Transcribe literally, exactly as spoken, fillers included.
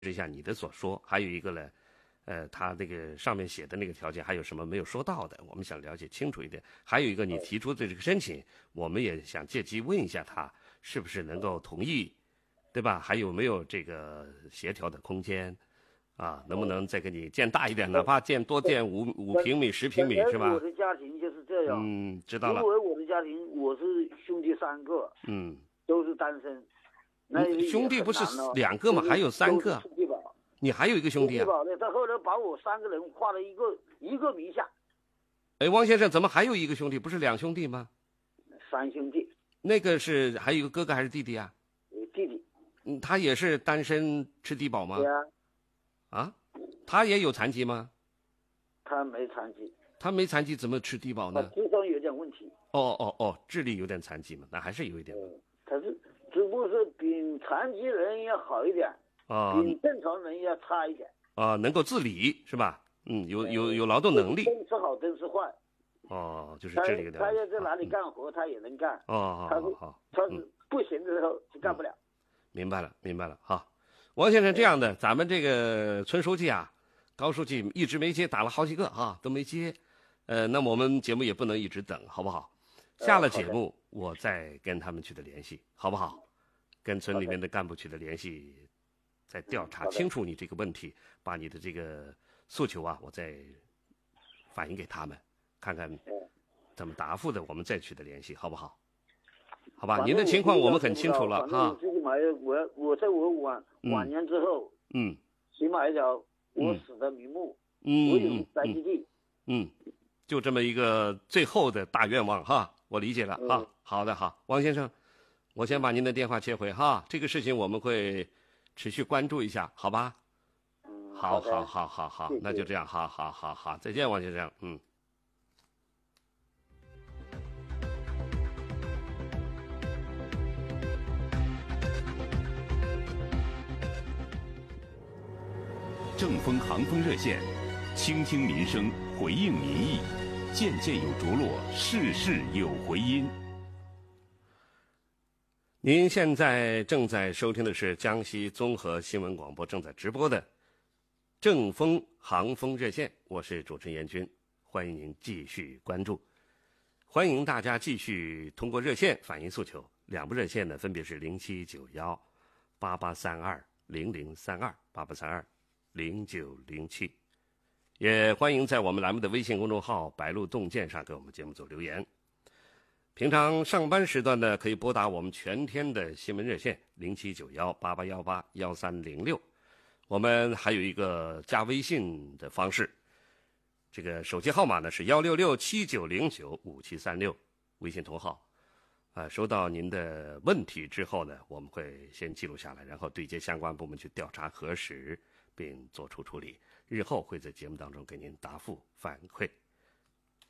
一下你的所说，还有一个呢，呃，他那个上面写的那个条件还有什么没有说到的，我们想了解清楚一点。还有一个你提出的这个申请，我们也想借机问一下他是不是能够同意，对吧？还有没有这个协调的空间？啊，能不能再给你建大一点，哪怕建多建五五平米、十平米，是吧？ 我的家庭就是这样。 嗯，知道了。 因为我的家庭，我是兄弟三个， 嗯， 都是单身。那兄弟不是两个吗？还有三个。你还有一个兄弟啊？ 他后来把我三个人划了一个一个名下。 哎，汪先生，怎么还有一个兄弟？不是两兄弟吗？ 三兄弟。 那个是还有一个哥哥还是弟弟啊？ 弟弟。 嗯，他也是单身吃低保吗？ 对啊。 啊，他也有残疾吗？ 他没残疾。 他没残疾怎么吃低保呢？ 智商有点问题。 哦哦哦，智力有点残疾嘛，那还是有一点。 嗯，他是只不过是比残疾人要好一点， 啊， 比正常人要差一点。 啊，能够自理是吧？嗯，有有有劳动能力。 灯是好，灯是坏。 哦，就是智力有点。 他要在哪里干活，他也能干。 哦，好好好。 他是不行的时候就干不了。 明白了，明白了，好。王先生，这样的，咱们这个村书记啊，高书记一直没接，打了好几个啊，都没接。呃，那么我们节目也不能一直等，好不好？下了节目，我再跟他们取得联系，好不好？跟村里面的干部取得联系，再调查清楚你这个问题，把你的这个诉求啊，我再反映给他们，看看怎么答复的，我们再取得联系，好不好？好吧，您的情况我们很清楚了哈。 最起码我我在我晚晚年之后， 嗯， 起码要我死的瞑目， 嗯， 我有宅基地， 嗯，就这么一个最后的大愿望哈，我理解了哈。 嗯、 好的，好，王先生，我先把您的电话接回哈，这个事情我们会持续关注一下，好吧？ 嗯， 好，好，好，好，好，那就这样，好好好好，再见，王先生，嗯。 正风航风热线，倾听民生，回应民意，件件有着落，事事有回音。 您现在正在收听的是江西综合新闻广播正在直播的正风航风热线，我是主持人严军，欢迎您继续关注，欢迎大家继续通过热线反映诉求，两部热线呢分别是零七九幺八八三二零零三二八八三二零九零七，也欢迎在我们栏目的微信公众号白鹿洞见上给我们节目做留言。平常上班时段呢，可以拨打我们全天的新闻热线零七九幺八八幺八幺三零六，我们还有一个加微信的方式，这个手机号码呢是幺六六七九零九五七三六，微信同号。啊、呃，收到您的问题之后呢，我们会先记录下来，然后对接相关部门去调查核实，并做出处理，日后会在节目当中给您答复反馈。